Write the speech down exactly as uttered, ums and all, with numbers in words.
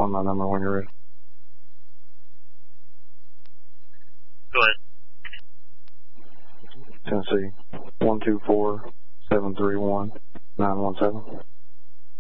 on my number when you're ready. Go ahead. Tennessee, one two four seven three one nine one seven.